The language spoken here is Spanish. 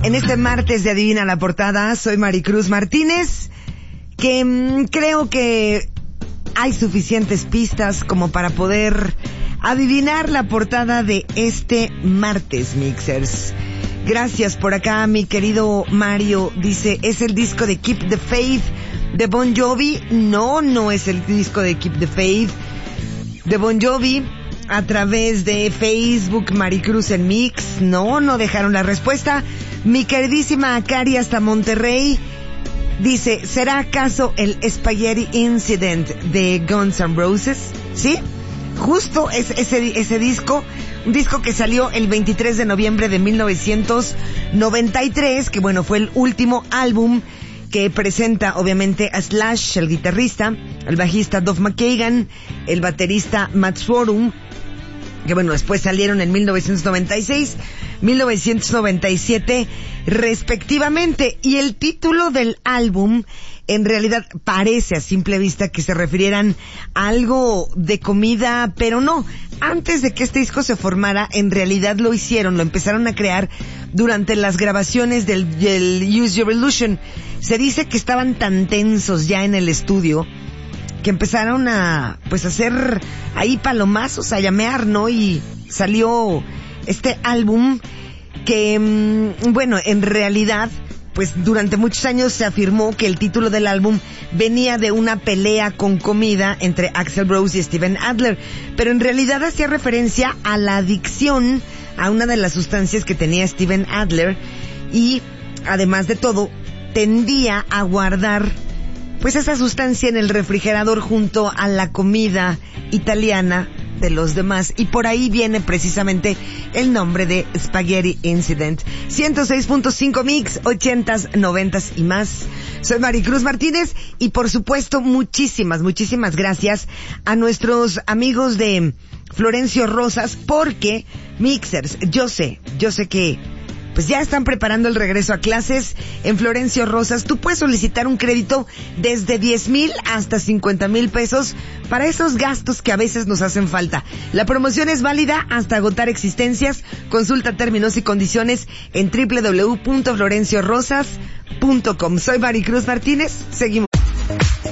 En este martes de Adivina la Portada, soy Maricruz Martínez, que creo que hay suficientes pistas como para poder adivinar la portada de este martes, Mixers. Gracias por acá, mi querido Mario. Dice, ¿es el disco de Keep the Faith de Bon Jovi? No, no es el disco de Keep the Faith de Bon Jovi. A través de Facebook, Maricruz en Mix. No, no dejaron la respuesta. Mi queridísima Akari hasta Monterrey dice, ¿será acaso el Spaghetti Incident de Guns N' Roses? ¿Sí? Justo es ese disco, un disco que salió el 23 de noviembre de 1993, que bueno, fue el último álbum que presenta obviamente a Slash, el guitarrista, el bajista Duff McKagan, el baterista Matt Sorum, que bueno, después salieron en 1996, 1997 respectivamente, y el título del álbum en realidad parece a simple vista que se refirieran a algo de comida, pero no. Antes de que este disco se formara, en realidad lo empezaron a crear durante las grabaciones del Use Your Illusion. Se dice que estaban tan tensos ya en el estudio que empezaron a hacer ahí palomazos, a llamear, ¿no? Y salió este álbum que, bueno, en realidad, pues durante muchos años se afirmó que el título del álbum venía de una pelea con comida entre Axl Rose y Steven Adler, pero en realidad hacía referencia a la adicción a una de las sustancias que tenía Steven Adler, y además de todo tendía a guardar pues esa sustancia en el refrigerador junto a la comida italiana de los demás, y por ahí viene precisamente el nombre de Spaghetti Incident. 106.5 Mix, 80s, 90s y más. Soy Maricruz Martínez y por supuesto muchísimas gracias a nuestros amigos de Florencio Rosas, porque Mixers, yo sé que pues ya están preparando el regreso a clases en Florencio Rosas. Tú puedes solicitar un crédito desde 10,000 hasta 50,000 pesos para esos gastos que a veces nos hacen falta. La promoción es válida hasta agotar existencias. Consulta términos y condiciones en www.florenciorosas.com. Soy Maricruz Martínez. Seguimos.